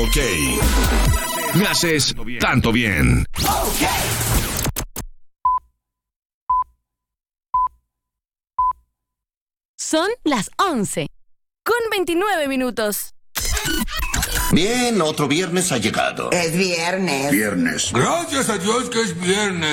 OK. Me haces tanto bien. Son las 11:29. Bien, otro viernes ha llegado. Es viernes. Gracias a Dios que es viernes.